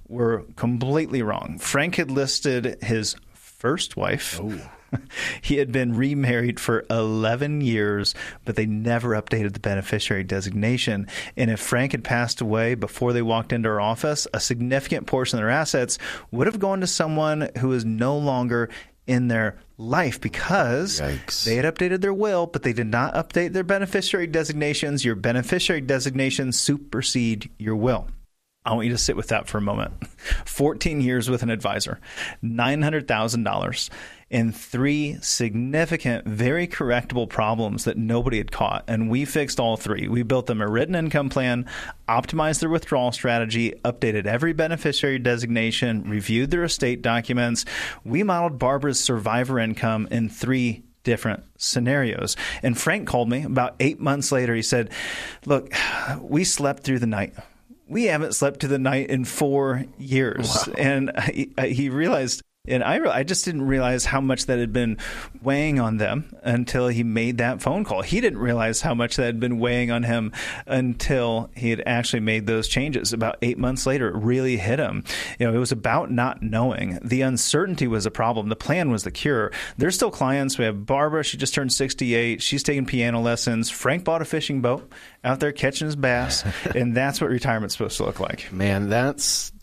were completely wrong. Frank had listed his first wife. Oh. He had been remarried for 11 years, but they never updated the beneficiary designation. And if Frank had passed away before they walked into our office, a significant portion of their assets would have gone to someone who is no longer in their life because Yikes. They had updated their will, but they did not update their beneficiary designations. Your beneficiary designations supersede your will. I want you to sit with that for a moment. 14 years with an advisor, $900,000, and 3 significant, very correctable problems that nobody had caught. And we fixed all 3. We built them a written income plan, optimized their withdrawal strategy, updated every beneficiary designation, reviewed their estate documents. We modeled Barbara's survivor income in 3 different scenarios. And Frank called me about 8 months later. He said, look, we slept through the night. We haven't slept through the night in 4 years. Wow. And he realized, and I just didn't realize how much that had been weighing on them until he made that phone call. He didn't realize how much that had been weighing on him until he had actually made those changes. About 8 months later, it really hit him. It was about not knowing. The uncertainty was a problem. The plan was the cure. There's still clients. We have Barbara. She just turned 68. She's taking piano lessons. Frank bought a fishing boat out there catching his bass. And that's what retirement's supposed to look like. Man, that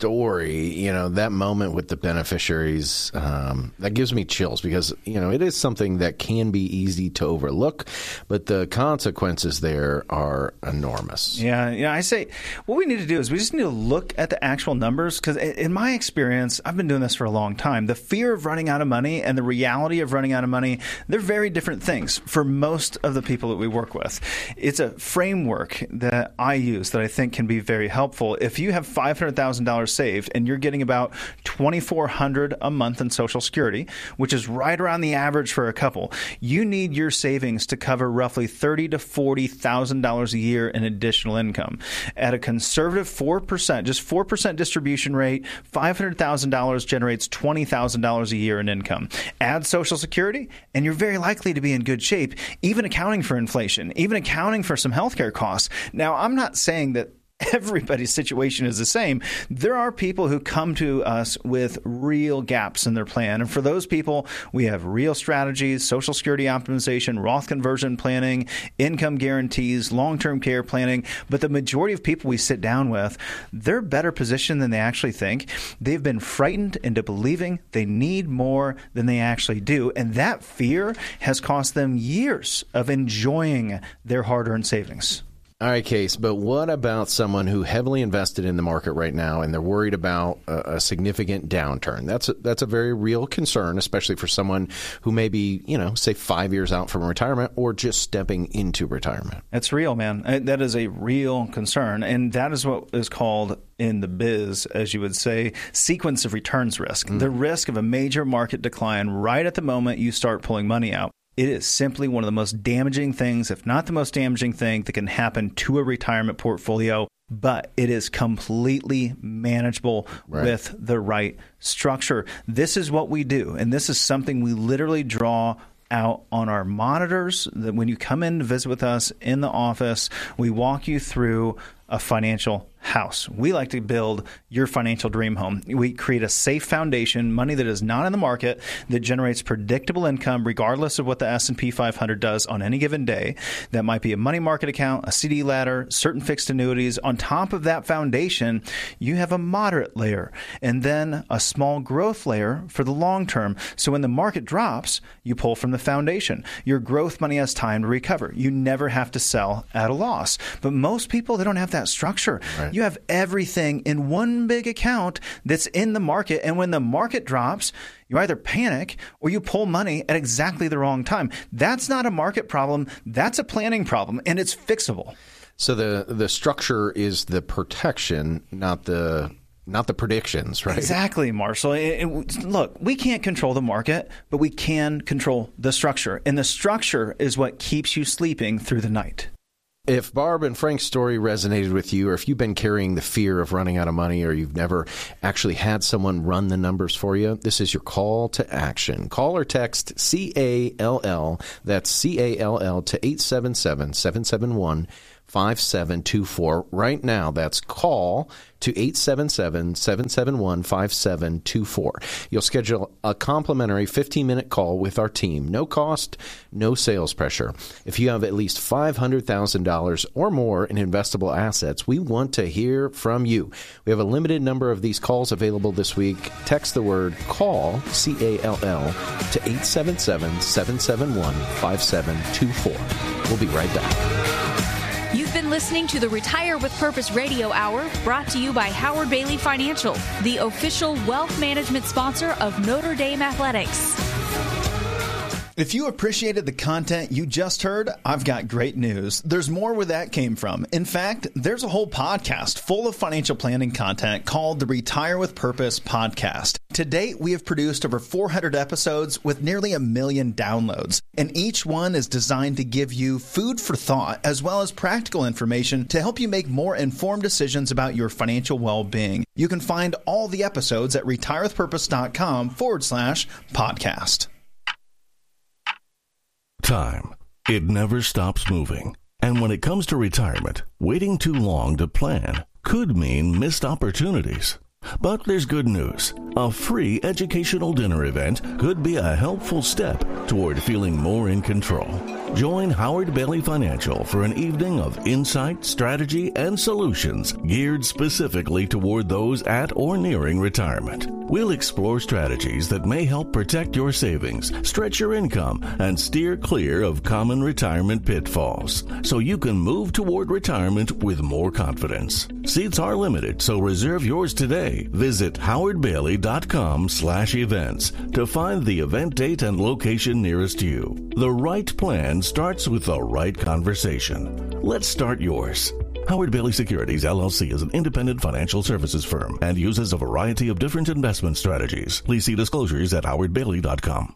story, that moment with the beneficiaries, that gives me chills because, it is something that can be easy to overlook, but the consequences there are enormous. Yeah, I say what we need to do is we just need to look at the actual numbers because in my experience, I've been doing this for a long time. The fear of running out of money and the reality of running out of money, they're very different things for most of the people that we work with. It's a framework that I use that I think can be very helpful. If you have $500,000 saved and you're getting about $2,400 a month in Social Security, which is right around the average for a couple, you need your savings to cover roughly $30,000 to $40,000 a year in additional income. At a conservative 4%, just 4% distribution rate, $500,000 generates $20,000 a year in income. Add Social Security, and you're very likely to be in good shape, even accounting for inflation, even accounting for some healthcare costs. Now, I'm not saying that everybody's situation is the same. There are people who come to us with real gaps in their plan. And for those people, we have real strategies, Social Security optimization, Roth conversion planning, income guarantees, long-term care planning. But the majority of people we sit down with, they're better positioned than they actually think. They've been frightened into believing they need more than they actually do. And that fear has cost them years of enjoying their hard-earned savings. All right, Case, but what about someone who heavily invested in the market right now and they're worried about a significant downturn? That's a very real concern, especially for someone who may be, say 5 years out from retirement or just stepping into retirement. That's real, man. That is a real concern. And that is what is called in the biz, as you would say, sequence of returns risk. The risk of a major market decline right at the moment you start pulling money out. It is simply one of the most damaging things, if not the most damaging thing that can happen to a retirement portfolio, but it is completely manageable with the right structure. This is what we do, and this is something we literally draw out on our monitors. That when you come in to visit with us in the office, we walk you through a financial house. We like to build your financial dream home. We create a safe foundation, money that is not in the market, that generates predictable income regardless of what the S&P 500 does on any given day. That might be a money market account, a CD ladder, certain fixed annuities. On top of that foundation, you have a moderate layer and then a small growth layer for the long term. So when the market drops, you pull from the foundation. Your growth money has time to recover. You never have to sell at a loss. But most people, they don't have that structure. Right. You have everything in one big account that's in the market. And when the market drops, you either panic or you pull money at exactly the wrong time. That's not a market problem. That's a planning problem, and it's fixable. So the structure is the protection, not the predictions, right? Exactly, Marshall. Look, we can't control the market, but we can control the structure. And the structure is what keeps you sleeping through the night. If Barb and Frank's story resonated with you, or if you've been carrying the fear of running out of money, or you've never actually had someone run the numbers for you, this is your call to action. Call or text CALL, that's CALL, to 877-771 5724. Right now, that's call to 877-771-5724. You'll schedule a complimentary 15-minute call with our team. No cost, no sales pressure. If you have at least $500,000 or more in investable assets, we want to hear from you. We have a limited number of these calls available this week. Text the word CALL, C-A-L-L, to 877-771-5724. We'll be right back. You've been listening to the Retire with Purpose Radio Hour, brought to you by Howard Bailey Financial, the official wealth management sponsor of Notre Dame Athletics. If you appreciated the content you just heard, I've got great news. There's more where that came from. In fact, there's a whole podcast full of financial planning content called the Retire with Purpose podcast. To date, we have produced over 400 episodes with nearly 1 million downloads, and each one is designed to give you food for thought as well as practical information to help you make more informed decisions about your financial well-being. You can find all the episodes at retirewithpurpose.com/podcast. Time. It never stops moving. And when it comes to retirement, waiting too long to plan could mean missed opportunities. But there's good news. A free educational dinner event could be a helpful step toward feeling more in control. Join Howard Bailey Financial for an evening of insight, strategy, and solutions geared specifically toward those at or nearing retirement. We'll explore strategies that may help protect your savings, stretch your income, and steer clear of common retirement pitfalls, so you can move toward retirement with more confidence. Seats are limited, so reserve yours today. Visit howardbailey.com/events to find the event date and location nearest you. The right plan starts with the right conversation. Let's start yours. Howard Bailey Securities, LLC is an independent financial services firm and uses a variety of different investment strategies. Please see disclosures at howardbailey.com.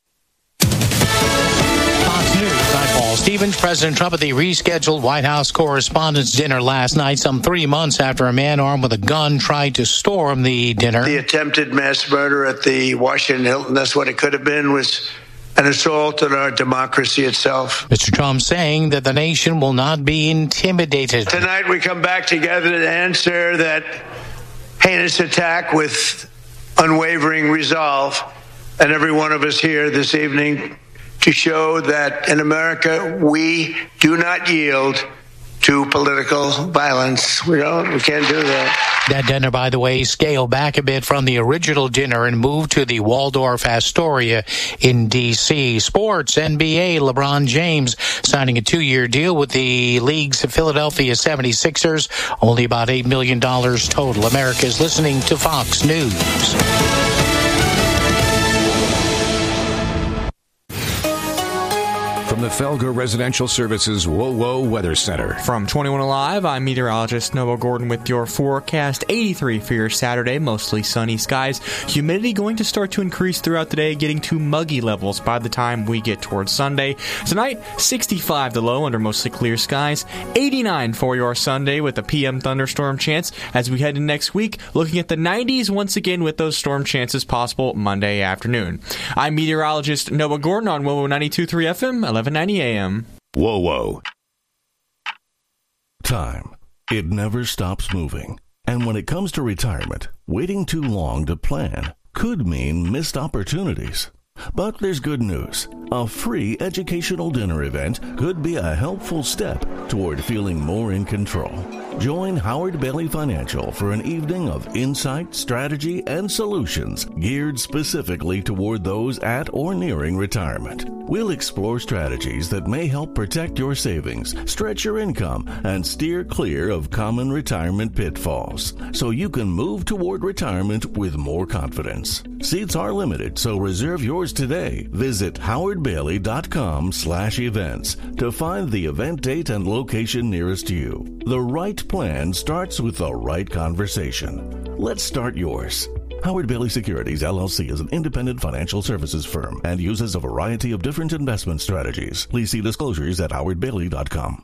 Fox News, I'm Paul Stevens. President Trump at the rescheduled White House Correspondents' Dinner last night, some 3 months after a man armed with a gun tried to storm the dinner. The attempted mass murder at the Washington Hilton, that's what it could have been, was an assault on our democracy itself. Mr. Trump saying that the nation will not be intimidated. Tonight we come back together to answer that heinous attack with unwavering resolve, and every one of us here this evening to show that in America we do not yield to political violence. We can't do that. That dinner, by the way, scaled back a bit from the original dinner and moved to the Waldorf Astoria in D.C. Sports, NBA, LeBron James signing a 2-year deal with the league's Philadelphia 76ers, only about $8 million total. America is listening to Fox News. From the Felger Residential Services WOWO Weather Center. From 21 Alive, I'm meteorologist Noah Gordon with your forecast. 83 for your Saturday, mostly sunny skies. Humidity going to start to increase throughout the day, getting to muggy levels by the time we get towards Sunday. Tonight, 65 the low under mostly clear skies. 89 for your Sunday with a PM thunderstorm chance. As we head into next week, looking at the 90s once again with those storm chances possible Monday afternoon. I'm meteorologist Noah Gordon on WOWO 92.3 FM, 1190 AM. Whoa. Time. It never stops moving. And when it comes to retirement, waiting too long to plan could mean missed opportunities. But there's good news. A free educational dinner event could be a helpful step toward feeling more in control. Join Howard Bailey Financial for an evening of insight, strategy, and solutions geared specifically toward those at or nearing retirement. We'll explore strategies that may help protect your savings, stretch your income, and steer clear of common retirement pitfalls, so you can move toward retirement with more confidence. Seats are limited, so reserve yours today. Visit howardbailey.com/events to find the event date and location nearest you. The right plan starts with the right conversation. Let's start yours. Howard Bailey Securities, LLC is an independent financial services firm and uses a variety of different investment strategies. Please see disclosures at howardbailey.com.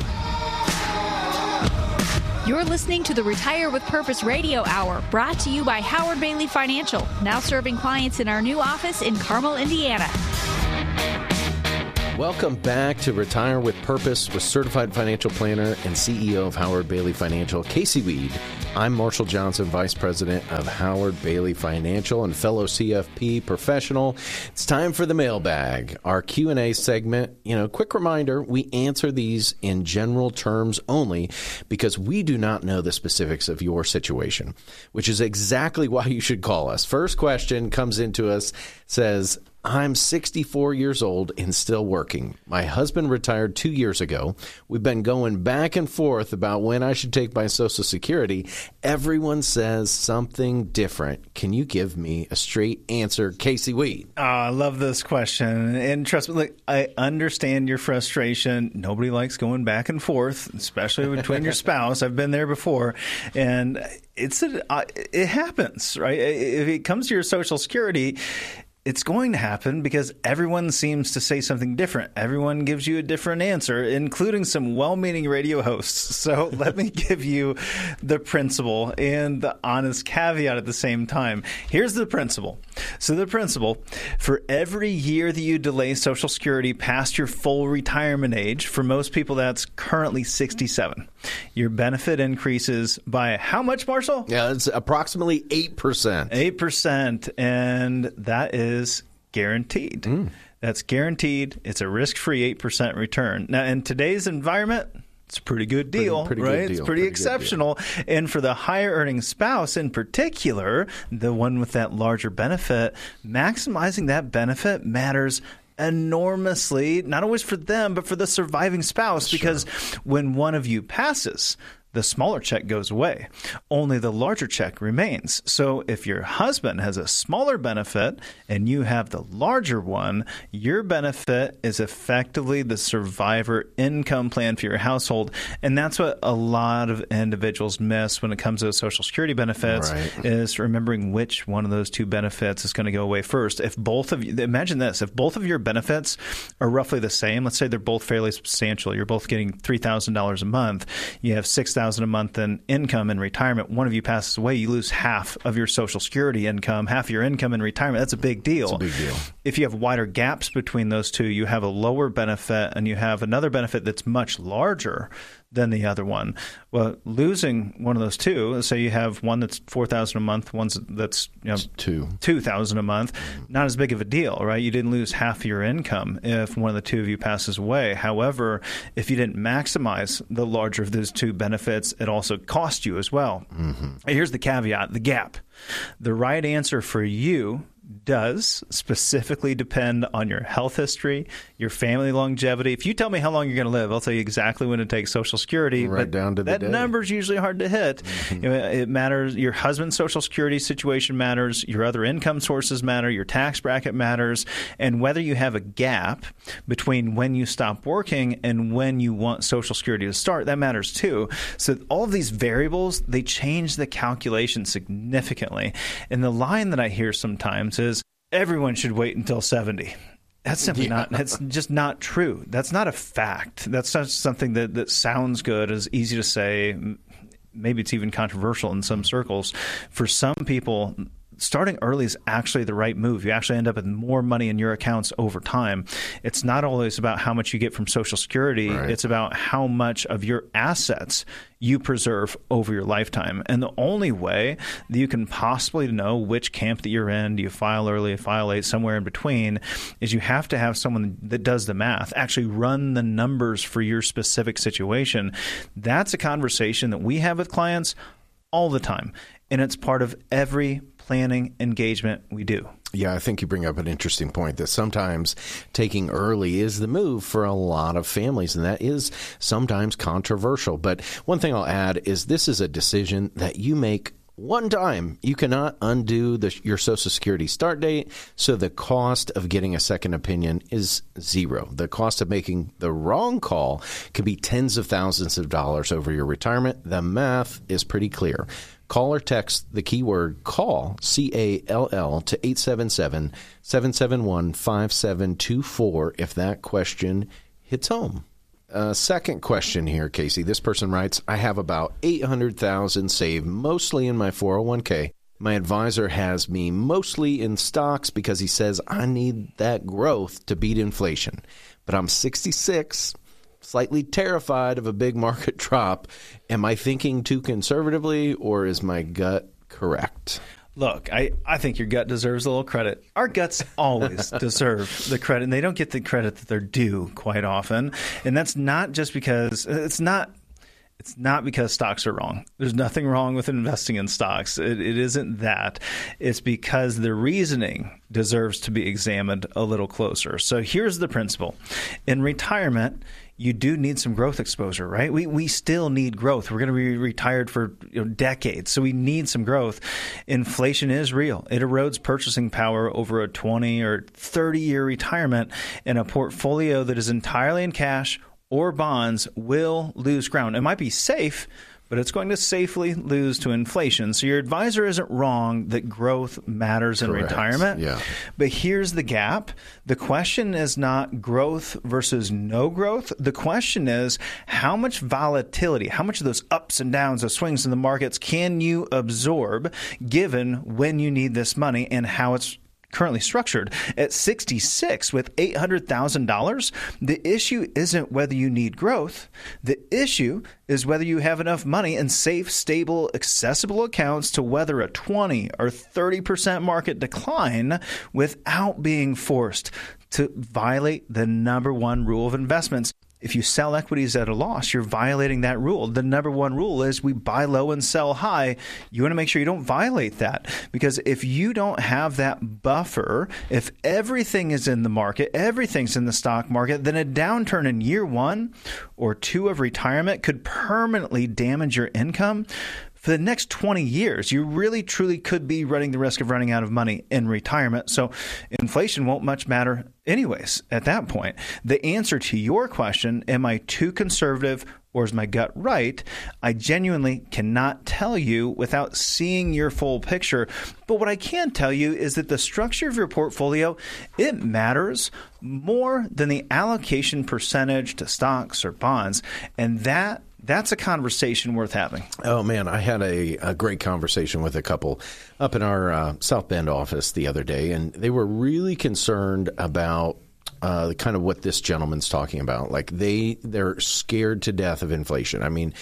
You're listening to the Retire with Purpose Radio Hour, brought to you by Howard Bailey Financial, now serving clients in our new office in Carmel, Indiana. Welcome back to Retire with Purpose with certified financial planner and CEO of Howard Bailey Financial, Casey Weed. I'm Marshall Johnson, Vice President of Howard Bailey Financial and fellow CFP professional. It's time for the mailbag, our Q&A segment. Quick reminder, we answer these in general terms only because we do not know the specifics of your situation, which is exactly why you should call us. First question comes into us, says, I'm 64 years old and still working. My husband retired 2 years ago. We've been going back and forth about when I should take my Social Security. Everyone says something different. Can you give me a straight answer, Casey Weed? I love this question. And trust me, I understand your frustration. Nobody likes going back and forth, especially between your spouse. I've been there before. And it happens, right? If it comes to your Social Security, it's going to happen because everyone seems to say something different. Everyone gives you a different answer, including some well-meaning radio hosts. So let me give you the principle and the honest caveat at the same time. Here's the principle. So the principle, for every year that you delay Social Security past your full retirement age, for most people that's currently 67, your benefit increases by how much, Marshall? Yeah, it's approximately 8%. 8%, and that is guaranteed. That's guaranteed. It's a risk-free 8% return. Now, in today's environment, it's a pretty good deal, pretty right? Good deal. It's pretty exceptional. And for the higher-earning spouse in particular, the one with that larger benefit, maximizing that benefit matters enormously, not always for them, but for the surviving spouse, because when one of you passes, the smaller check goes away. Only the larger check remains. So if your husband has a smaller benefit and you have the larger one, your benefit is effectively the survivor income plan for your household. And that's what a lot of individuals miss when it comes to Social Security benefits, is remembering which one of those two benefits is going to go away first. If both of you, imagine this, if both of your benefits are roughly the same, let's say they're both fairly substantial, you're both getting $3,000 a month, you have $6,000 a month in income in retirement, one of you passes away, you lose half of your Social Security income, half of your income in retirement. That's a big deal. It's a big deal. If you have wider gaps between those two, you have a lower benefit and you have another benefit that's much larger than the other one. Well, losing one of those two, let's say you have one that's $4,000 a month, one that's $2,000 a month, not as big of a deal, right? You didn't lose half of your income if one of the two of you passes away. However, if you didn't maximize the larger of those two benefits, it also cost you as well. Here's the caveat, the gap. The right answer for you does specifically depend on your health history, your family longevity. If you tell me how long you're going to live, I'll tell you exactly when to take Social Security. Right down to the day. That number's usually hard to hit. It matters. Your husband's Social Security situation matters. Your other income sources matter. Your tax bracket matters. And whether you have a gap between when you stop working and when you want Social Security to start, that matters too. So all of these variables, they change the calculation significantly. And the line that I hear sometimes is, everyone should wait until 70. That's simply not. That's just not true. That's not a fact. That's not something that sounds good, is easy to say. Maybe it's even controversial in some circles. For some people, starting early is actually the right move. You actually end up with more money in your accounts over time. It's not always about how much you get from Social Security. Right. It's about how much of your assets you preserve over your lifetime. And the only way that you can possibly know which camp that you're in, do you file early, file late, somewhere in between, is you have to have someone that does the math, actually run the numbers for your specific situation. That's a conversation that we have with clients all the time. And it's part of every planning engagement we do. Yeah, I think you bring up an interesting point that sometimes taking early is the move for a lot of families, and that is sometimes controversial. But one thing I'll add is this is a decision that you make one time. You cannot undo your Social Security start date, so the cost of getting a second opinion is zero. The cost of making the wrong call could be tens of thousands of dollars over your retirement. The math is pretty clear. Call or text the keyword CALL, C-A-L-L, to 877-771-5724 if that question hits home. Second question here, Casey. This person writes, I have about $800,000 saved, mostly in my 401k. My advisor has me mostly in stocks because he says I need that growth to beat inflation. But I'm 66, slightly terrified of a big market drop. Am I thinking too conservatively, or is my gut correct? Look, I think your gut deserves a little credit. Our guts always deserve the credit, and they don't get the credit that they're due quite often. And that's not just because it's not because stocks are wrong. There's nothing wrong with investing in stocks. It isn't that. It's because the reasoning deserves to be examined a little closer. So here's the principle. In retirement, you do need some growth exposure, right? We still need growth. We're going to be retired for decades, so we need some growth. Inflation is real. It erodes purchasing power over a 20 or 30-year retirement, and a portfolio that is entirely in cash or bonds will lose ground. It might be safe, but it's going to safely lose to inflation. So your advisor isn't wrong that growth matters in retirement. Yeah. But here's the gap. The question is not growth versus no growth. The question is how much volatility, how much of those ups and downs, those swings in the markets can you absorb given when you need this money and how it's currently structured. At 66 with $800,000, the issue isn't whether you need growth. The issue is whether you have enough money in safe, stable, accessible accounts to weather a 20 or 30% market decline without being forced to violate the number one rule of investments. If you sell equities at a loss, you're violating that rule. The number one rule is we buy low and sell high. You want to make sure you don't violate that, because if you don't have that buffer, if everything is in the market, everything's in the stock market, then a downturn in year 1 or 2 of retirement could permanently damage your income. For the next 20 years, you really, truly could be running the risk of running out of money in retirement. So inflation won't much matter anyways at that point. The answer to your question, am I too conservative or is my gut right? I genuinely cannot tell you without seeing your full picture. But what I can tell you is that the structure of your portfolio, it matters more than the allocation percentage to stocks or bonds. And that's a conversation worth having. Oh, man, I had a great conversation with a couple up in our South Bend office the other day, and they were really concerned about kind of what this gentleman's talking about. Like they're scared to death of inflation. I mean,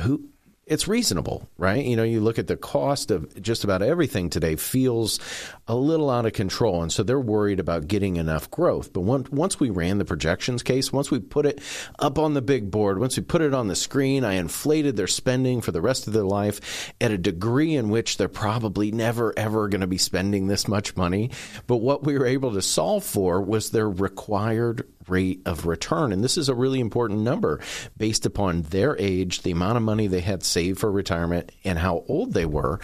it's reasonable, right? You know, you look at the cost of just about everything today feels a little out of control. And so they're worried about getting enough growth. But once we ran the projections case, once we put it up on the big board, once we put it on the screen, I inflated their spending for the rest of their life at a degree in which they're probably never, ever going to be spending this much money. But what we were able to solve for was their required rate of return. And this is a really important number based upon their age, the amount of money they had saved for retirement, and how old they were.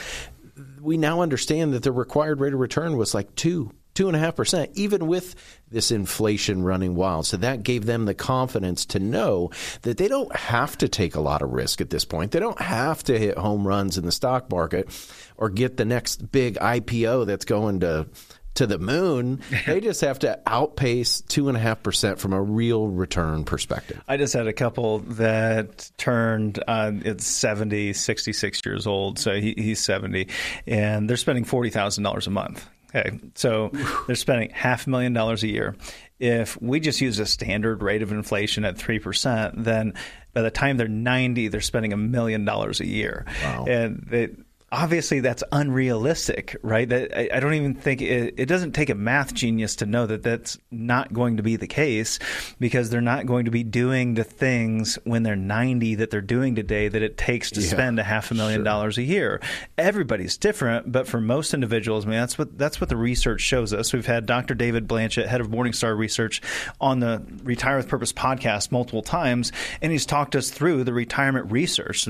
We now understand that the required rate of return was like 2.5%, even with this inflation running wild. So that gave them the confidence to know that they don't have to take a lot of risk at this point. They don't have to hit home runs in the stock market or get the next big IPO that's going to the moon. They just have to outpace 2.5% from a real return perspective. I just had a couple that turned, it's 70, 66 years old. So he's 70, and they're spending $40,000 a month. Okay, so they're spending $500,000 a year. If we just use a standard rate of inflation at 3%, then by the time they're 90, they're spending $1 million a year. Wow. And obviously, that's unrealistic, right? That I don't even think it doesn't take a math genius to know that that's not going to be the case, because they're not going to be doing the things when they're 90 that they're doing today that it takes to spend $500,000 a year. Everybody's different, but for most individuals, I mean, that's what the research shows us. We've had Dr. David Blanchett, head of Morningstar Research, on the Retire with Purpose podcast multiple times, and he's talked us through the retirement research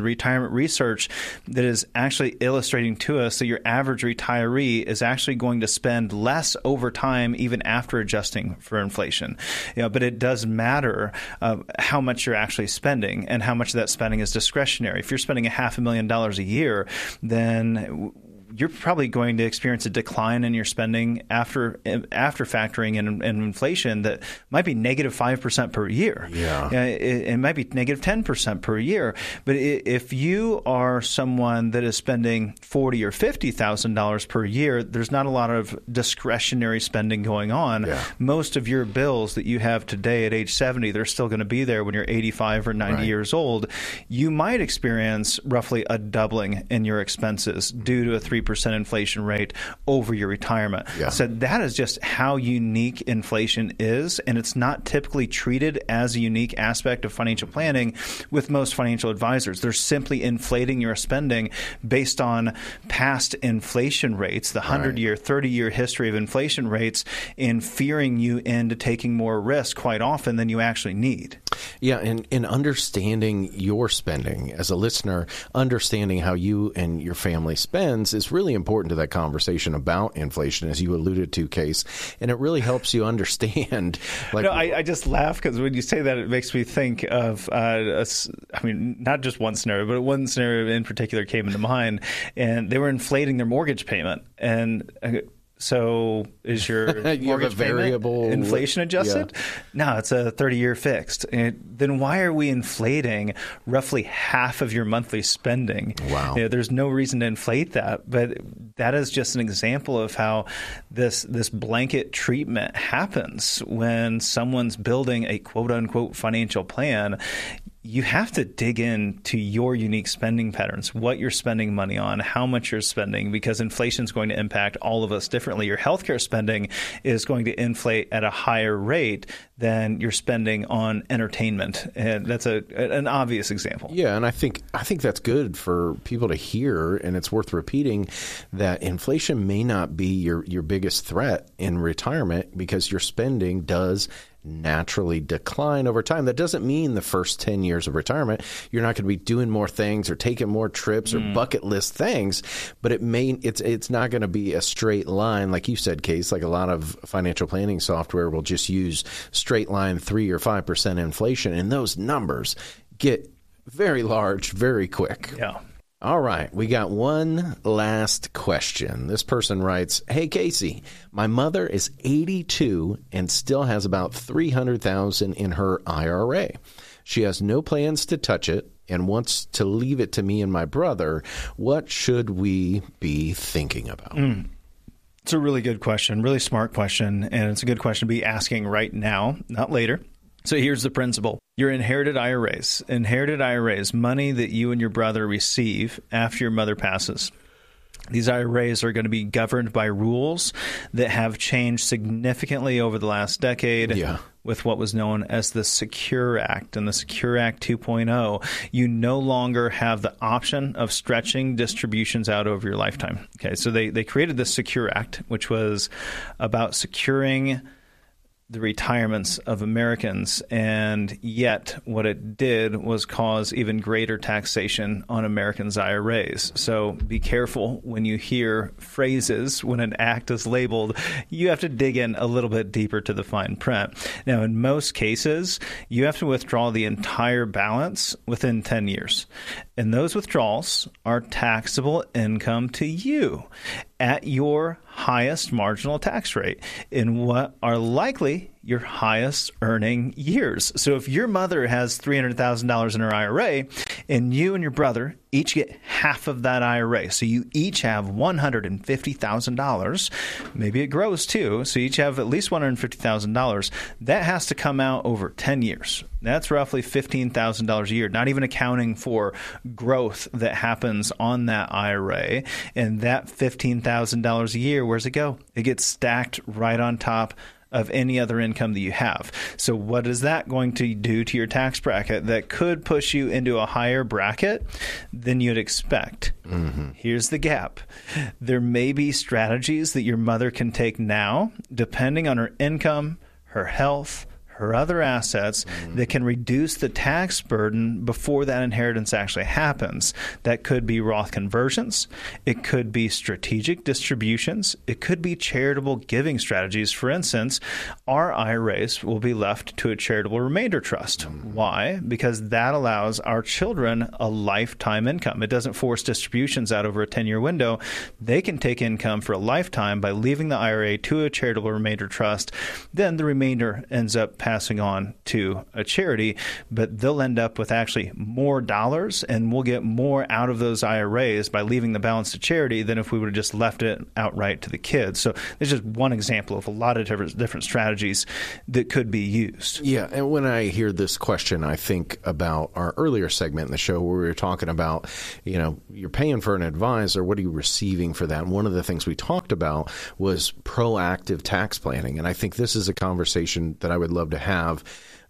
that is actually illustrating to us that your average retiree is actually going to spend less over time, even after adjusting for inflation. But it does matter how much you're actually spending and how much of that spending is discretionary. If you're spending $500,000 a year, then you're probably going to experience a decline in your spending after factoring in inflation that might be negative 5% per year. Yeah. It might be negative 10% per year. But if you are someone that is spending $40,000 or $50,000 per year, there's not a lot of discretionary spending going on. Yeah. Most of your bills that you have today at age 70, they're still going to be there when you're 85 or 90 years old. You might experience roughly a doubling in your expenses due to a 3% inflation rate over your retirement. Yeah. So that is just how unique inflation is, and it's not typically treated as a unique aspect of financial planning with most financial advisors. They're simply inflating your spending based on past inflation rates, the 100-year, 30-year history of inflation rates, and fearing you into taking more risk quite often than you actually need. Yeah, and understanding your spending as a listener, understanding how you and your family spends is really important to that conversation about inflation, as you alluded to, Case. And it really helps you understand. I just laugh because when you say that, it makes me think of, not just one scenario, but one scenario in particular came into mind, and they were inflating their mortgage payment. And so is your mortgage variable payment inflation adjusted? Yeah. No, it's a 30-year fixed. And then why are we inflating roughly half of your monthly spending? Wow. There's no reason to inflate that, but that is just an example of how this blanket treatment happens when someone's building a quote-unquote financial plan. You have to dig into your unique spending patterns, what you're spending money on, how much you're spending, because inflation is going to impact all of us differently. Your healthcare spending is going to inflate at a higher rate than your spending on entertainment. And that's an obvious example. Yeah, and I think that's good for people to hear, and it's worth repeating that inflation may not be your biggest threat in retirement because your spending does naturally decline over time. That doesn't mean the first 10 years of retirement you're not going to be doing more things or taking more trips or bucket list things, but it's not going to be a straight line, like you said, Case. Like a lot of financial planning software will just use straight line 3 or 5% inflation, and those numbers get very large very quick. Yeah. All right, we got one last question. This person writes, "Hey Casey, my mother is 82 and still has about $300,000 in her IRA. She has no plans to touch it and wants to leave it to me and my brother. What should we be thinking about?" It's a really good question, really smart question, and it's a good question to be asking right now, not later. So here's the principle. Your inherited IRAs, money that you and your brother receive after your mother passes. These IRAs are going to be governed by rules that have changed significantly over the last decade with what was known as the Secure Act and the Secure Act 2.0. You no longer have the option of stretching distributions out over your lifetime. Okay, so they created the Secure Act, which was about securing the retirements of Americans, and yet what it did was cause even greater taxation on Americans' IRAs. So be careful when you hear phrases, when an act is labeled, you have to dig in a little bit deeper to the fine print. Now, in most cases, you have to withdraw the entire balance within 10 years. And those withdrawals are taxable income to you at your highest marginal tax rate in what are likely your highest earning years. So if your mother has $300,000 in her IRA and you and your brother each get half of that IRA, so you each have $150,000, maybe it grows too, so you each have at least $150,000, that has to come out over 10 years. That's roughly $15,000 a year, not even accounting for growth that happens on that IRA. And that $15,000 a year, where's it go? It gets stacked right on top of any other income that you have. So what is that going to do to your tax bracket that could push you into a higher bracket than you'd expect? Here's the gap. There may be strategies that your mother can take now, depending on her income, her health, her other assets that can reduce the tax burden before that inheritance actually happens. That could be Roth conversions. It could be strategic distributions. It could be charitable giving strategies. For instance, our IRAs will be left to a charitable remainder trust. Why? Because that allows our children a lifetime income. It doesn't force distributions out over a 10-year window. They can take income for a lifetime by leaving the IRA to a charitable remainder trust. Then the remainder ends up passing on to a charity, but they'll end up with actually more dollars, and we'll get more out of those IRAs by leaving the balance to charity than if we would have just left it outright to the kids. So there's just one example of a lot of different strategies that could be used. Yeah, and when I hear this question, I think about our earlier segment in the show where we were talking about, you're paying for an advisor. What are you receiving for that? And one of the things we talked about was proactive tax planning. And I think this is a conversation that I would love to have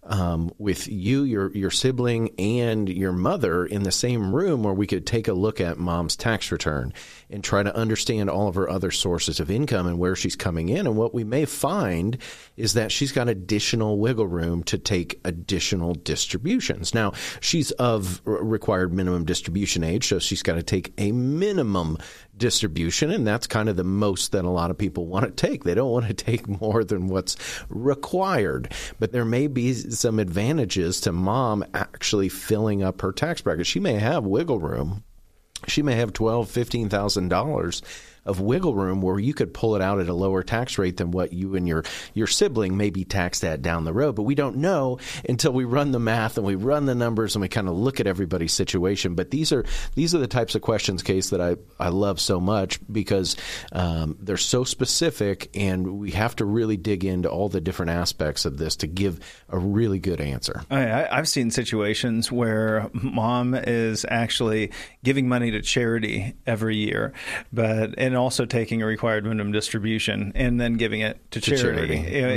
with you, your sibling, and your mother in the same room, where we could take a look at mom's tax return and try to understand all of her other sources of income and where she's coming in. And what we may find is that she's got additional wiggle room to take additional distributions. Now, she's of required minimum distribution age, so she's got to take a minimum distribution, and that's kind of the most that a lot of people want to take. They don't want to take more than what's required. But there may be some advantages to mom actually filling up her tax bracket. She may have wiggle room. She may have $12,000, $15,000 of wiggle room where you could pull it out at a lower tax rate than what you and your sibling may be taxed at down the road. But we don't know until we run the math and we run the numbers and we kind of look at everybody's situation. But these are the types of questions, Case, that I love so much because they're so specific, and we have to really dig into all the different aspects of this to give a really good answer. I've seen situations where mom is actually giving money to charity every year, and also taking a required minimum distribution and then giving it to charity.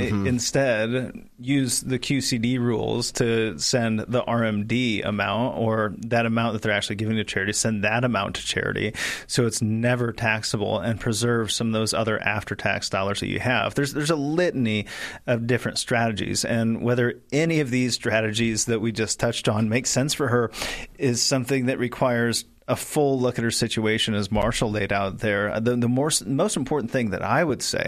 Instead, use the QCD rules to send the RMD amount, or that amount that they're actually giving to charity, send that amount to charity, so it's never taxable and preserve some of those other after-tax dollars that you have. There's a litany of different strategies, and whether any of these strategies that we just touched on make sense for her is something that requires a full look at her situation as Marshall laid out there. The most important thing that I would say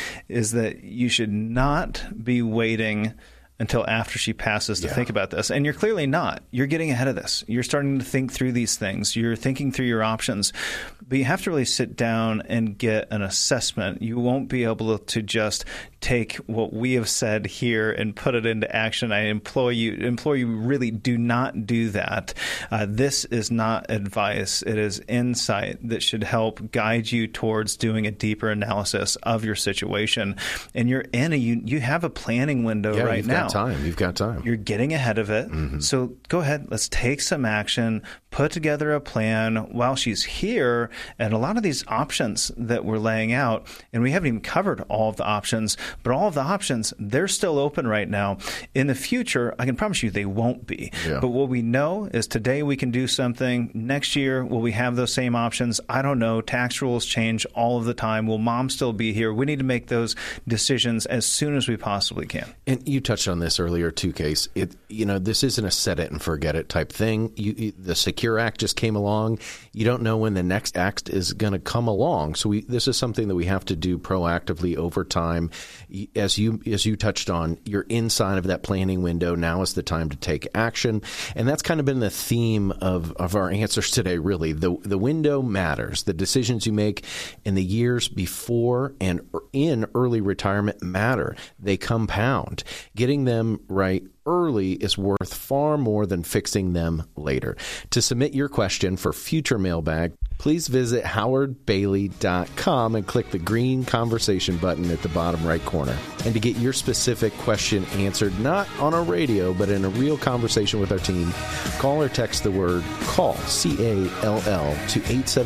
is that you should not be waiting until after she passes to think about this. And you're clearly not. You're getting ahead of this. You're starting to think through these things. You're thinking through your options. But you have to really sit down and get an assessment. You won't be able to just take what we have said here and put it into action. I implore you really do not do that. This is not advice. It is insight that should help guide you towards doing a deeper analysis of your situation. And you're in you have a planning window right now. You've got time. You're getting ahead of it. So go ahead. Let's take some action. Put together a plan while she's here. And a lot of these options that we're laying out, and we haven't even covered all of the options, but all of the options, they're still open right now. In the future, I can promise you they won't be. But what we know is today we can do something. Next year, will we have those same options? I don't know. Tax rules change all of the time. Will mom still be here? We need to make those decisions as soon as we possibly can. And you touched on this earlier too, Case. This isn't a set it and forget it type thing. The Secure Act just came along. You don't know when the next act is going to come along. So this is something that we have to do proactively over time. As you touched on, you're inside of that planning window. Now is the time to take action. And that's kind of been the theme of our answers today, really. The window matters. The decisions you make in the years before and in early retirement matter. They compound. Getting them right early is worth far more than fixing them later. To submit your question for future mailbag, please visit howardbailey.com and click the green conversation button at the bottom right corner. And to get your specific question answered, not on a radio, but in a real conversation with our team, call or text the word CALL, C-A-L-L, to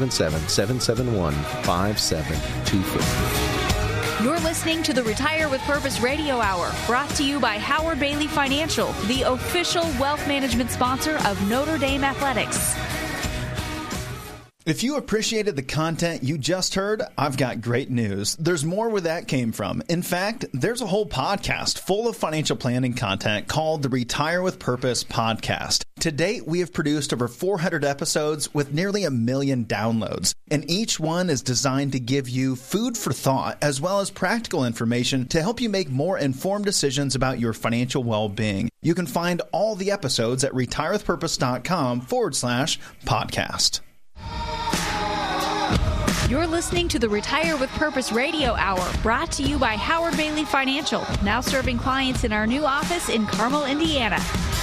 877-771-5724. You're listening to the Retire with Purpose Radio Hour, brought to you by Howard Bailey Financial, the official wealth management sponsor of Notre Dame Athletics. If you appreciated the content you just heard, I've got great news. There's more where that came from. In fact, there's a whole podcast full of financial planning content called the Retire with Purpose podcast. To date, we have produced over 400 episodes with nearly 1 million downloads, and each one is designed to give you food for thought as well as practical information to help you make more informed decisions about your financial well-being. You can find all the episodes at retirewithpurpose.com/podcast. You're listening to the Retire with Purpose Radio Hour, brought to you by Howard Bailey Financial, now serving clients in our new office in Carmel, Indiana.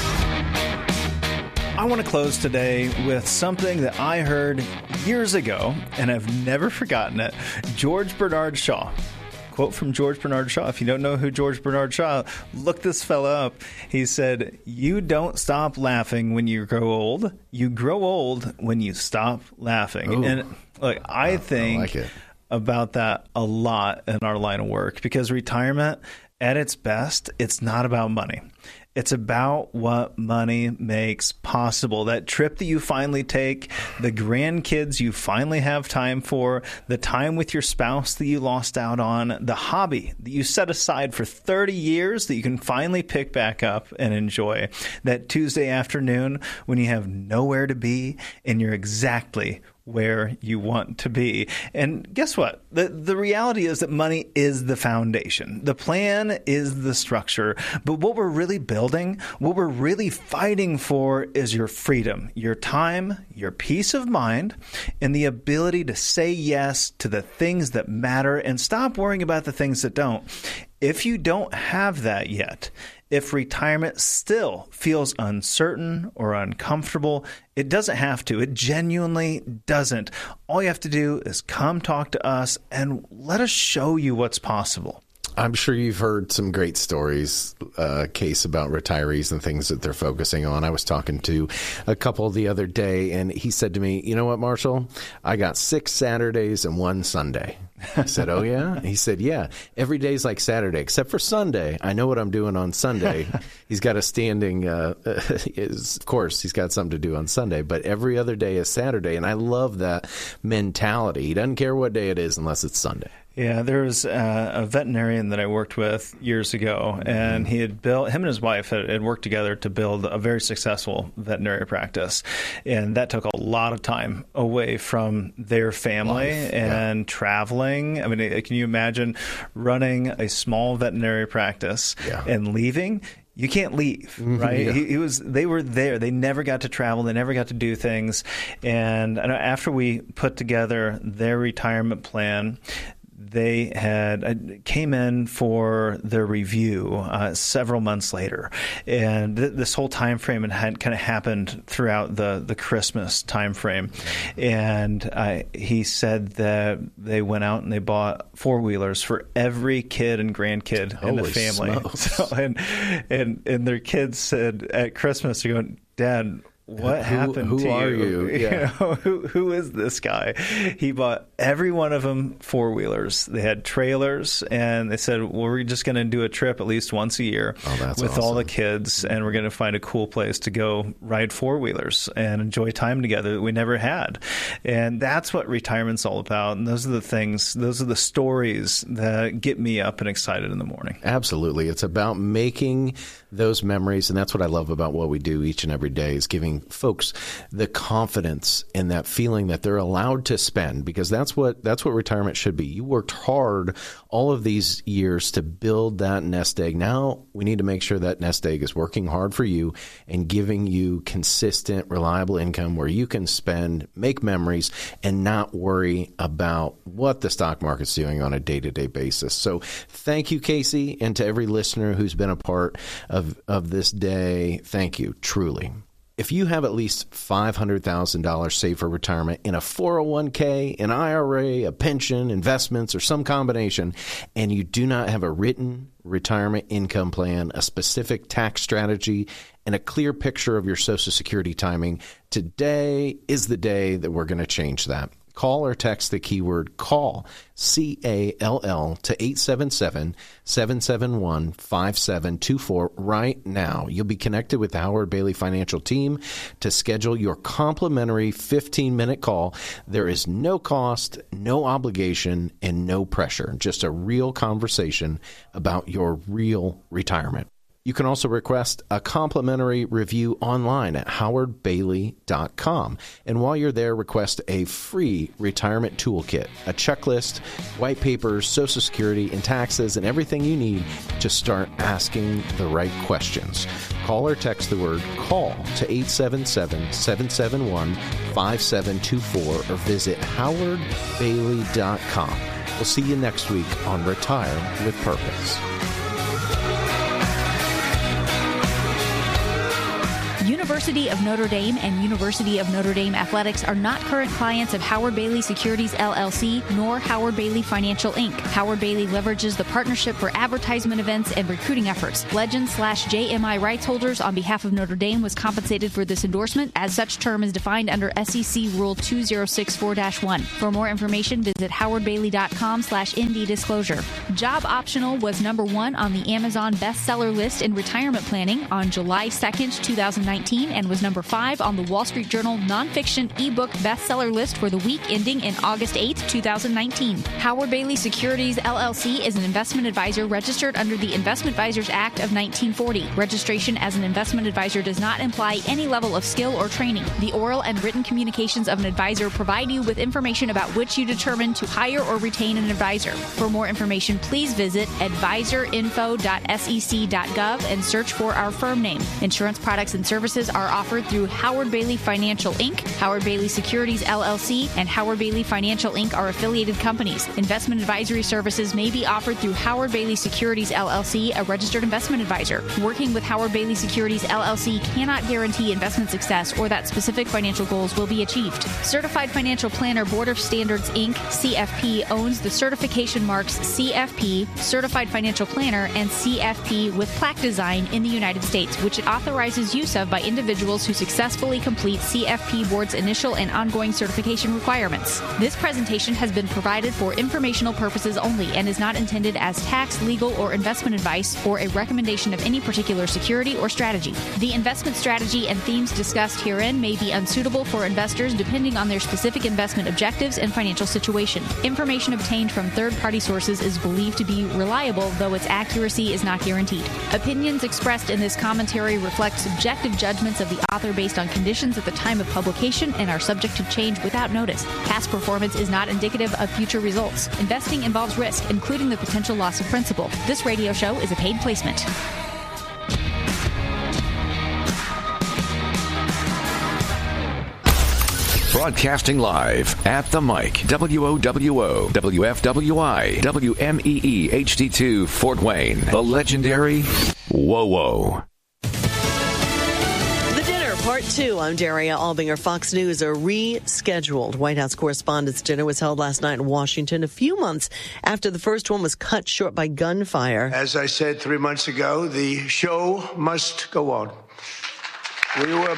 I want to close today with something that I heard years ago, and I've never forgotten it. George Bernard Shaw. Quote from George Bernard Shaw. If you don't know who George Bernard Shaw, look this fella up. He said, "You don't stop laughing when you grow old. You grow old when you stop laughing." Ooh. And look, I think about that a lot in our line of work, because retirement, at its best, it's not about money. It's about what money makes possible. That trip that you finally take, the grandkids you finally have time for, the time with your spouse that you lost out on, the hobby that you set aside for 30 years that you can finally pick back up and enjoy. That Tuesday afternoon when you have nowhere to be and you're exactly where you want to be. And guess what? The reality is that money is the foundation. The plan is the structure. But what we're really building, what we're really fighting for, is your freedom, your time, your peace of mind, and the ability to say yes to the things that matter and stop worrying about the things that don't. If you don't have that yet, if retirement still feels uncertain or uncomfortable, it doesn't have to. It genuinely doesn't. All you have to do is come talk to us and let us show you what's possible. I'm sure you've heard some great stories, Case, about retirees and things that they're focusing on. I was talking to a couple the other day, and he said to me, "You know what, Marshall? I got 6 Saturdays and 1 Sunday." I said, "Oh, yeah?" He said, "Yeah. Every day's like Saturday, except for Sunday. I know what I'm doing on Sunday." He's got a standing, of course, he's got something to do on Sunday, but every other day is Saturday, and I love that mentality. He doesn't care what day it is unless it's Sunday. Yeah, there was a veterinarian that I worked with years ago, and he had built, him and his wife had worked together to build a very successful veterinary practice. And that took a lot of time away from their family and traveling. I mean, can you imagine running a small veterinary practice and leaving? You can't leave, right? Yeah. They were there. They never got to travel. They never got to do things. And after we put together their retirement plan, they had came in for their review several months later, and this whole time frame had kind of happened throughout the Christmas time frame. And he said that they went out and they bought 4-wheelers for every kid and grandkid in the family. So, and their kids said at Christmas, they're going, "Dad, what happened to you? Who are you? Yeah. Who is this guy?" He bought every one of them 4-wheelers. They had trailers, and they said, "Well, we're just going to do a trip at least once a year with all the kids, and we're going to find a cool place to go ride 4-wheelers and enjoy time together that we never had." And that's what retirement's all about. And those are the things, those are the stories that get me up and excited in the morning. Absolutely. It's about making those memories, and that's what I love about what we do each and every day, is giving folks the confidence and that feeling that they're allowed to spend, because that's what retirement should be. You worked hard all of these years to build that nest egg. Now we need to make sure that nest egg is working hard for you and giving you consistent, reliable income where you can spend, make memories, and not worry about what the stock market's doing on a day-to-day basis. So thank you, Casey, and to every listener who's been a part of this day, thank you, truly. If you have at least $500,000 saved for retirement in a 401k, an IRA, a pension, investments, or some combination, and you do not have a written retirement income plan, a specific tax strategy, and a clear picture of your Social Security timing, today is the day that we're going to change that. Call or text the keyword CALL, C-A-L-L, to 877-771-5724 right now. You'll be connected with the Howard Bailey Financial Team to schedule your complimentary 15-minute call. There is no cost, no obligation, and no pressure. Just a real conversation about your real retirement. You can also request a complimentary review online at howardbailey.com. And while you're there, request a free retirement toolkit, a checklist, white papers, Social Security, and taxes, and everything you need to start asking the right questions. Call or text the word CALL to 877-771-5724 or visit howardbailey.com. We'll see you next week on Retire with Purpose. University of Notre Dame and University of Notre Dame Athletics are not current clients of Howard Bailey Securities, LLC, nor Howard Bailey Financial, Inc. Howard Bailey leverages the partnership for advertisement events and recruiting efforts. Legend/JMI rights holders on behalf of Notre Dame was compensated for this endorsement, as such term is defined under SEC Rule 2064-1. For more information, visit howardbailey.com/ND disclosure. Job Optional was number 1 on the Amazon bestseller list in retirement planning on July 2nd, 2019, and was number 5 on the Wall Street Journal nonfiction ebook bestseller list for the week ending in August 8, 2019. Howard Bailey Securities, LLC is an investment advisor registered under the Investment Advisors Act of 1940. Registration as an investment advisor does not imply any level of skill or training. The oral and written communications of an advisor provide you with information about which you determine to hire or retain an advisor. For more information, please visit advisorinfo.sec.gov and search for our firm name. Insurance products and services are offered through Howard Bailey Financial, Inc., Howard Bailey Securities, LLC, and Howard Bailey Financial, Inc. are affiliated companies. Investment advisory services may be offered through Howard Bailey Securities, LLC, a registered investment advisor. Working with Howard Bailey Securities, LLC cannot guarantee investment success or that specific financial goals will be achieved. Certified Financial Planner Board of Standards, Inc., CFP, owns the certification marks CFP, Certified Financial Planner, and CFP with plaque design in the United States, which it authorizes use of by individuals who successfully complete CFP Board's initial and ongoing certification requirements. This presentation has been provided for informational purposes only and is not intended as tax, legal, or investment advice or a recommendation of any particular security or strategy. The investment strategy and themes discussed herein may be unsuitable for investors depending on their specific investment objectives and financial situation. Information obtained from third-party sources is believed to be reliable, though its accuracy is not guaranteed. Opinions expressed in this commentary reflect subjective judgments of the author based on conditions at the time of publication and are subject to change without notice. Past performance is not indicative of future results. Investing involves risk, including the potential loss of principal. This radio show is a paid placement. Broadcasting live at the mic, WOWO, WFWI, WMEE HD2 Fort Wayne, the legendary WOWO. Part 2. I'm Daria Albinger. Fox News, a rescheduled White House Correspondents' Dinner was held last night in Washington, a few months after the first one was cut short by gunfire. As I said 3 months ago, the show must go on. We were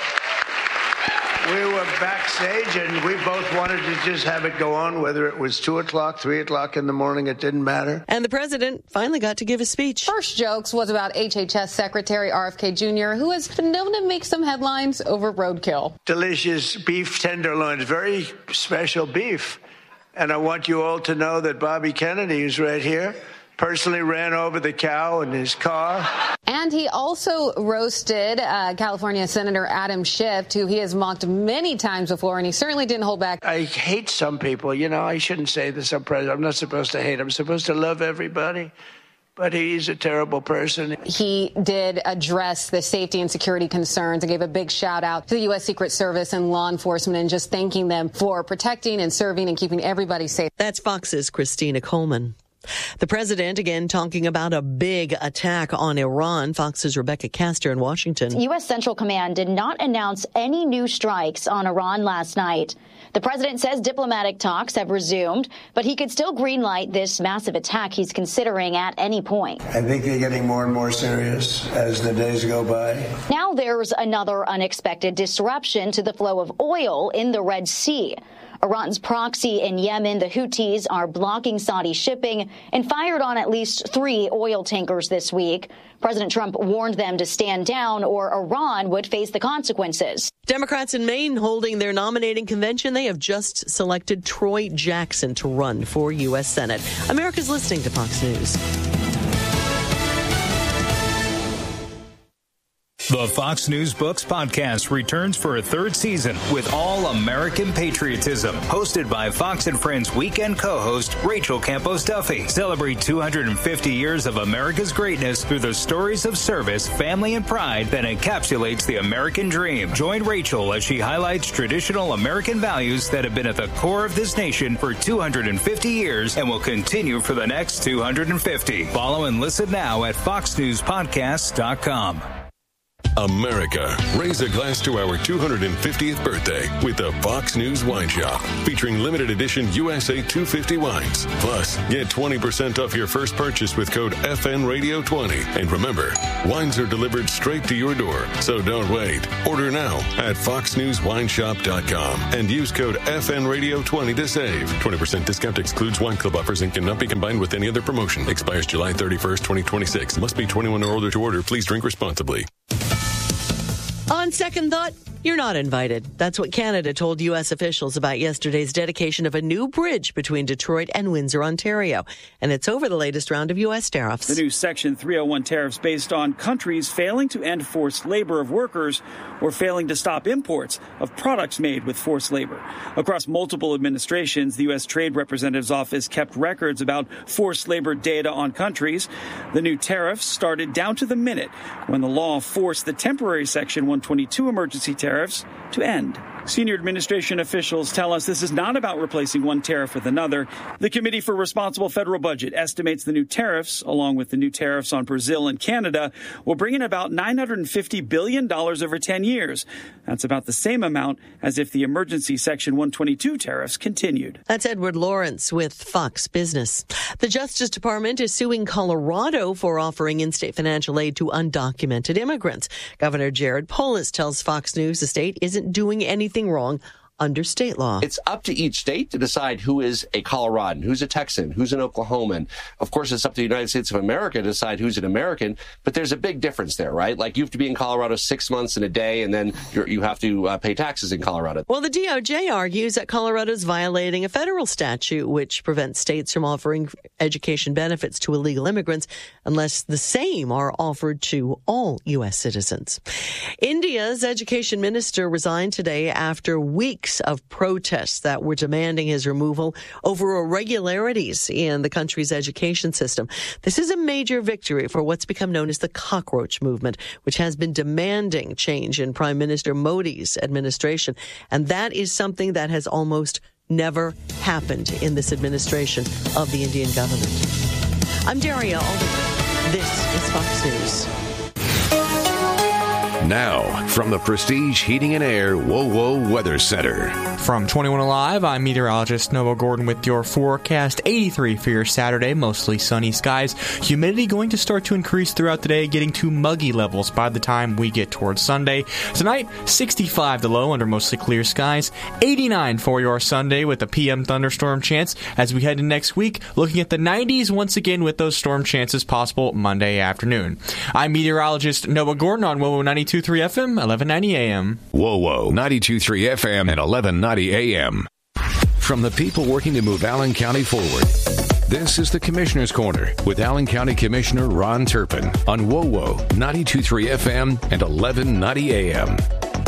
backstage, and we both wanted to just have it go on, whether it was 2 o'clock, 3 o'clock in the morning, it didn't matter. And the president finally got to give a speech. First jokes was about HHS Secretary RFK Jr., who has been known to make some headlines over roadkill. Delicious beef tenderloins, very special beef. And I want you all to know that Bobby Kennedy, who's right here, personally ran over the cow in his car. And he also roasted California Senator Adam Schiff, who he has mocked many times before, and he certainly didn't hold back. I hate some people. You know, I shouldn't say this. I'm not supposed to hate. I'm supposed to love everybody. But he's a terrible person. He did address the safety and security concerns and gave a big shout out to the U.S. Secret Service and law enforcement and just thanking them for protecting and serving and keeping everybody safe. That's Fox's Christina Coleman. The president, again, talking about a big attack on Iran. Fox's Rebecca Castor in Washington. U.S. Central Command did not announce any new strikes on Iran last night. The president says diplomatic talks have resumed, but he could still greenlight this massive attack he's considering at any point. I think they're getting more and more serious as the days go by. Now there's another unexpected disruption to the flow of oil in the Red Sea. Iran's proxy in Yemen, the Houthis, are blocking Saudi shipping and fired on at least 3 oil tankers this week. President Trump warned them to stand down or Iran would face the consequences. Democrats in Maine holding their nominating convention. They have just selected Troy Jackson to run for U.S. Senate. America's listening to Fox News. The Fox News Books podcast returns for a 3rd season with all American patriotism. Hosted by Fox and Friends weekend co-host Rachel Campos Duffy. Celebrate 250 years of America's greatness through the stories of service, family, and pride that encapsulates the American dream. Join Rachel as she highlights traditional American values that have been at the core of this nation for 250 years and will continue for the next 250. Follow and listen now at foxnewspodcasts.com. America, raise a glass to our 250th birthday with the Fox News Wine Shop, featuring limited edition USA 250 wines. Plus, get 20% off your first purchase with code FNRadio20. And remember, wines are delivered straight to your door, so don't wait. Order now at foxnewswineshop.com and use code FNRadio20 to save. 20% discount excludes wine club offers and cannot be combined with any other promotion. Expires July 31st, 2026. Must be 21 or older to order. Please drink responsibly. On second thought, you're not invited. That's what Canada told U.S. officials about yesterday's dedication of a new bridge between Detroit and Windsor, Ontario. And it's over the latest round of U.S. tariffs. The new Section 301 tariffs based on countries failing to end forced labor of workers or failing to stop imports of products made with forced labor. Across multiple administrations, the U.S. Trade Representative's Office kept records about forced labor data on countries. The new tariffs started down to the minute when the law forced the temporary Section 122 emergency tariffs to end. Senior administration officials tell us this is not about replacing one tariff with another. The Committee for Responsible Federal Budget estimates the new tariffs, along with the new tariffs on Brazil and Canada, will bring in about $950 billion over 10 years. That's about the same amount as if the emergency Section 122 tariffs continued. That's Edward Lawrence with Fox Business. The Justice Department is suing Colorado for offering in-state financial aid to undocumented immigrants. Governor Jared Polis tells Fox News the state isn't doing anything wrong under state law. It's up to each state to decide who is a Coloradan, who's a Texan, who's an Oklahoman. Of course, it's up to the United States of America to decide who's an American, but there's a big difference there, right? Like, you have to be in Colorado 6 months and a day, and then you have to pay taxes in Colorado. Well, the DOJ argues that Colorado's violating a federal statute which prevents states from offering education benefits to illegal immigrants unless the same are offered to all U.S. citizens. India's education minister resigned today after weeks of protests that were demanding his removal over irregularities in the country's education system. This is a major victory for what's become known as the cockroach movement, which has been demanding change in Prime Minister Modi's administration. And that is something that has almost never happened in this administration of the Indian government. I'm Daria Alderman. This is Fox News. Now, from the Prestige Heating and Air WoWo Weather Center. From 21 Alive, I'm meteorologist Noah Gordon with your forecast. 83 for your Saturday, mostly sunny skies. Humidity going to start to increase throughout the day, getting to muggy levels by the time we get towards Sunday. Tonight, 65 the low under mostly clear skies. 89 for your Sunday with a PM thunderstorm chance. As we head into next week, looking at the 90s once again with those storm chances possible Monday afternoon. I'm meteorologist Noah Gordon on WoWo 92.3 FM, 1190 AM. WoWo 92.3 FM and 1190 AM. From the people working to move Allen County forward, this is the Commissioner's Corner with Allen County Commissioner Ron Turpin on WoWo 92.3 FM and 1190 AM.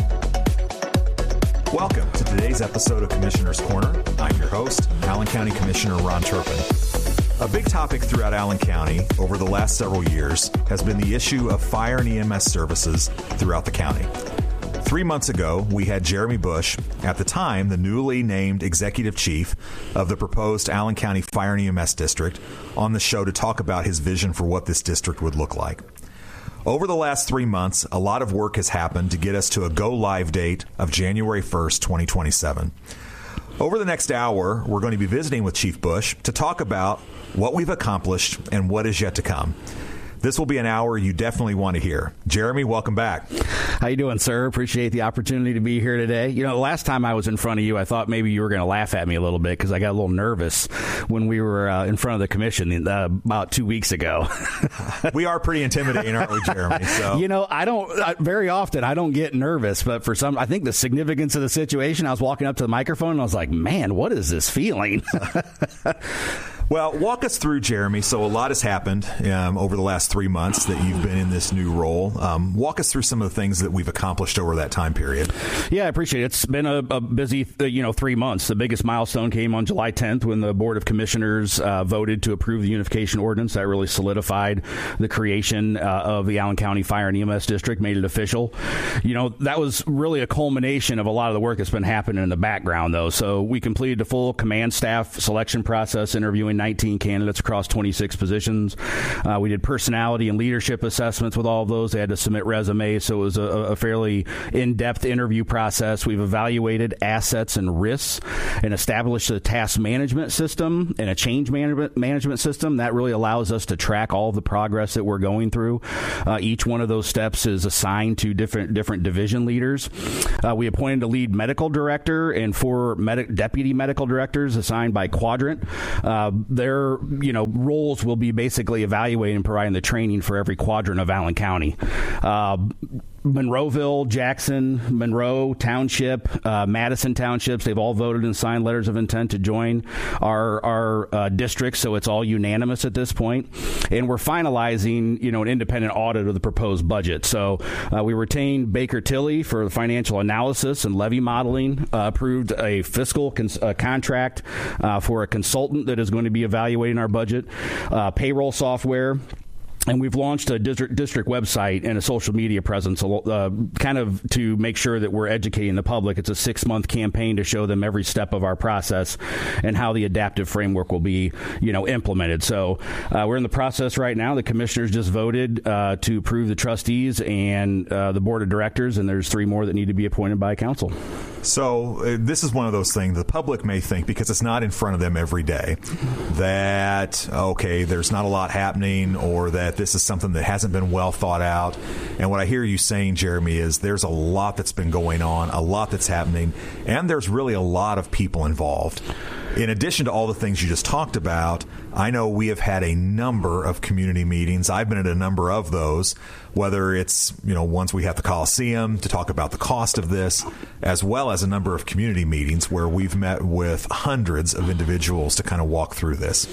Welcome to today's episode of Commissioner's Corner. I'm your host, Allen County Commissioner Ron Turpin. A big topic throughout Allen County over the last several years has been the issue of fire and EMS services throughout the county. 3 months ago, we had Jeremy Bush, at the time the newly named executive chief of the proposed Allen County Fire and EMS District, on the show to talk about his vision for what this district would look like. Over the last 3 months, a lot of work has happened to get us to a go-live date of January 1st, 2027. Over the next hour, we're going to be visiting with Chief Bush to talk about what we've accomplished and what is yet to come. this will be an hour you definitely want to hear. Jeremy, welcome back. How you doing, sir? Appreciate the opportunity to be here today. You know, the last time I was in front of you, I thought maybe you were going to laugh at me a little bit because I got a little nervous when we were in front of the commission about 2 weeks ago. We are pretty intimidating, aren't we, Jeremy? So. You know, very often I don't get nervous, but for some, I think the significance of the situation, I was walking up to the microphone and I was like, man, what is this feeling? Well, walk us through, Jeremy. So a lot has happened over the last 3 months that you've been in this new role. Walk us through some of the things that we've accomplished over that time period. Yeah, I appreciate it. It's been a busy, 3 months. The biggest milestone came on July 10th when the Board of Commissioners voted to approve the unification ordinance. That really solidified the creation of the Allen County Fire and EMS District, made it official. You know, that was really a culmination of a lot of the work that's been happening in the background, though. So we completed the full command staff selection process, interviewing 19 candidates across 26 positions. We did personality and leadership assessments with all of those. They had to submit resumes, so it was a fairly in-depth interview process. We've evaluated assets and risks and established a task management system and a change management system. That really allows us to track all of the progress that we're going through. Each one of those steps is assigned to different division leaders. We appointed a lead medical director and 4 deputy medical directors assigned by quadrant. Their roles will be basically evaluating and providing the training for every quadrant of Allen County. Monroeville, Jackson, Monroe Township, Madison Townships, they've all voted and signed letters of intent to join our district, so it's all unanimous at this point. And we're finalizing, an independent audit of the proposed budget. So we retained Baker Tilly for the financial analysis and levy modeling, approved a fiscal contract for a consultant that is going to be evaluating our budget, payroll software. And we've launched a district website and a social media presence kind of to make sure that we're educating the public. It's a 6-month campaign to show them every step of our process and how the adaptive framework will be, implemented. So we're in the process right now. The commissioners just voted to approve the trustees and the board of directors, and there's 3 more that need to be appointed by council. So this is one of those things the public may think, because it's not in front of them every day, that, okay, there's not a lot happening, or that this is something that hasn't been well thought out. And what I hear you saying, Jeremy, is there's a lot that's been going on, a lot that's happening, and there's really a lot of people involved. In addition to all the things you just talked about, I know we have had a number of community meetings. I've been at a number of those, whether it's, ones we have the Coliseum to talk about the cost of this, as well as a number of community meetings where we've met with hundreds of individuals to kind of walk through this.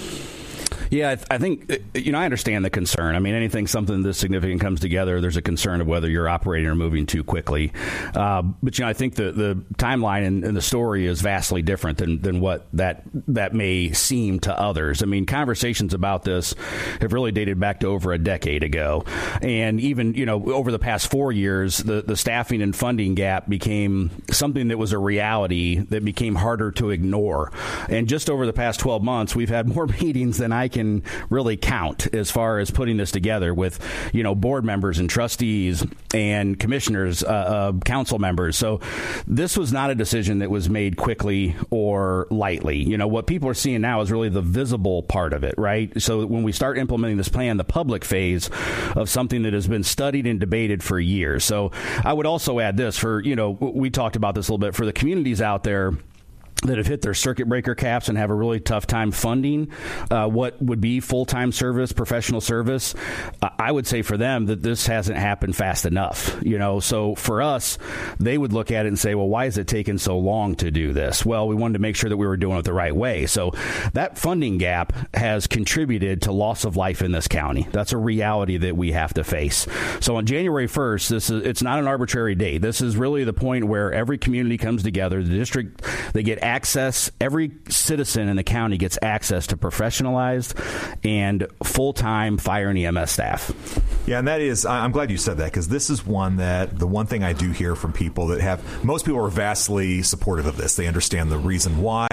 Yeah, I think, I understand the concern. I mean, something this significant comes together, there's a concern of whether you're operating or moving too quickly. But, I think the timeline and the story is vastly different than what that may seem to others. I mean, conversations about this have really dated back to over a decade ago. And even, over the past 4 years, the staffing and funding gap became something that was a reality that became harder to ignore. And just over the past 12 months, we've had more meetings than I can really count as far as putting this together with, board members and trustees and commissioners, council members. So this was not a decision that was made quickly or lightly. What people are seeing now is really the visible part of it, right? So when we start implementing this plan, the public phase of something that has been studied and debated for years. So I would also add this for, we talked about this a little bit, for the communities out there that have hit their circuit breaker caps and have a really tough time funding what would be full-time service, professional service. I would say for them that this hasn't happened fast enough. So for us, they would look at it and say, well, why is it taking so long to do this? Well, we wanted to make sure that we were doing it the right way. So that funding gap has contributed to loss of life in this county. That's a reality that we have to face. So on January 1st, it's not an arbitrary date. This is really the point where every community comes together. The district, they get access, every citizen in the county gets access to professionalized and full-time fire and EMS staff. Yeah, and that is, I'm glad you said that, because this is the one thing I do hear from people most people are vastly supportive of this. They understand the reason why.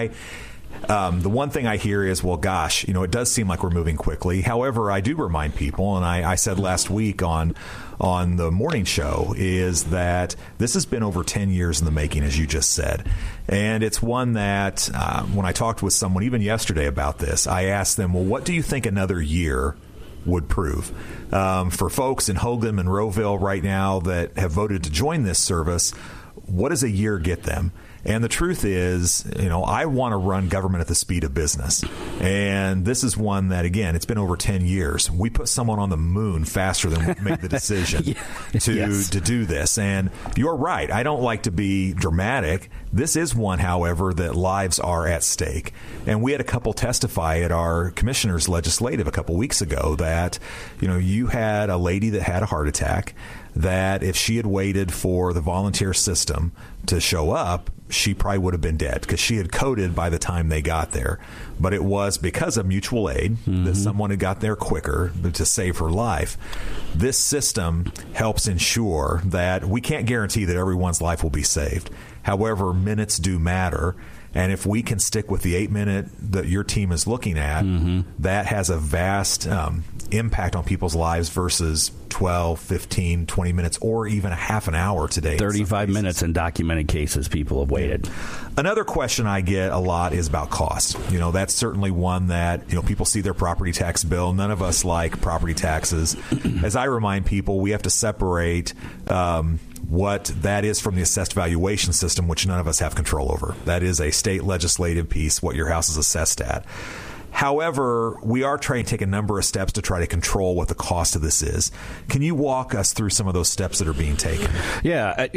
The one thing I hear is, well, gosh, it does seem like we're moving quickly. However, I do remind people, and I said last week on the morning show, is that this has been over 10 years in the making, as you just said. And it's one that when I talked with someone even yesterday about this, I asked them, well, what do you think another year would prove. For folks in Hoagland, Monroeville right now that have voted to join this service, what does a year get them? And the truth is, I want to run government at the speed of business. And this is one that, again, it's been over 10 years. We put someone on the moon faster than we made the decision to do this. And you're right. I don't like to be dramatic. This is one, however, that lives are at stake. And we had a couple testify at our commissioner's legislative a couple weeks ago that, you had a lady that had a heart attack, that if she had waited for the volunteer system to show up, she probably would have been dead because she had coded by the time they got there. But it was because of mutual aid that someone had got there quicker to save her life. This system helps ensure that we can't guarantee that everyone's life will be saved. However, minutes do matter. And if we can stick with the 8-minute that your team is looking at, that has a vast impact on people's lives versus 12, 15, 20 minutes, or even a half an hour today. 35 minutes in documented cases people have waited. Another question I get a lot is about cost. That's certainly one that, people see their property tax bill. None of us like property taxes. As I remind people, we have to separate what that is from the assessed valuation system, which none of us have control over. That is a state legislative piece, what your house is assessed at. However, we are trying to take a number of steps to try to control what the cost of this is. Can you walk us through some of those steps that are being taken? Yeah.